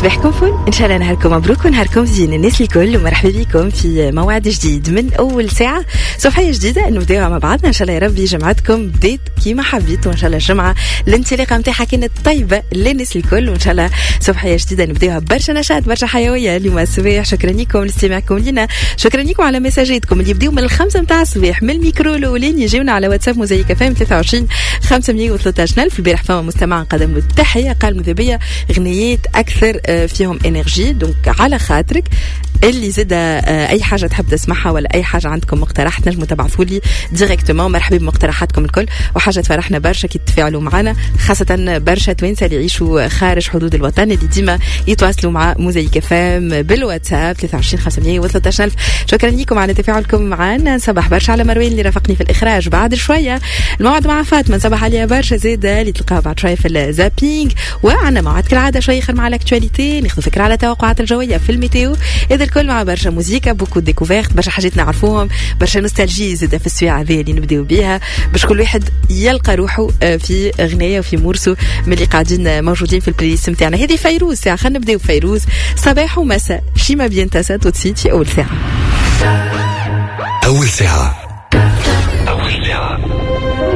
صباحكم فل، ان شاء الله نهاركم مبروك ونهاركم زين الناس الكل، ومرحبا بكم في موعد جديد من اول ساعه صباحيه جديده نبداوها مع بعضنا. ان شاء الله يا ربي جمعتكم بديت كيما حبيت، وان شاء الله الجمعه الانطلاقه نتاعها كانت طيبه للناس الكل، وان شاء الله صباحيه جديده نبداوها برشا نشاط برشا حيويه اليوم الصباح. شكرا لكم لاستماعكم لينا، شكرا لكم على مساجاتكم اللي يبداو من 5 متاع الصباح من الميكرو الاولين يجيونا على واتساب موزايك فام 23 513 البارح. فما مستمع قدم له التحيه قال ماذا بيا غنيات اكثر فيهم انرجي، دونك على خاطرك اللي زاد اي حاجه تحب تسمعها ولا اي حاجه عندكم مقترح تنجموا تبعثوا لي ديريكتومون. مرحبا بمقترحاتكم الكل، وحاجه تفرحنا برشا كي تتفاعلوا معنا، خاصه برشا توانسه اللي يعيشوا خارج حدود الوطن اللي ديما يتواصلوا مع موزايك فام بالواتساب 23 513 ألف. شكرا لكم على تفاعلكم معنا. نصبح برشا على مروان اللي رافقني في الاخراج بعد شويه، الموعد مع فاطمه نصبح عليها برشا زاده اللي تلقاها بعد شويه في الزابينغ، وعندنا موعد كالعاده شويه خير مع الاكtualité، ناخذ فكره على التوقعات الجويه في الميتيو، هذا الكل مع برشا موسيقى بوكو ديكوفيرت، برشا حاجات نعرفوهم، برشا نوستالجي زاده في السويعه هذه اللي نبداو بها باش كل واحد يلقى روحه في اغنيه وفي مرسو من اللي قاعدين موجودين في البلاي ليست نتاعنا. هذه فيروز ساعه، خلينا نبداو فيروز صباح ومساء شيما بيان تاسات وتسيت في اول ساعه. أول ساعة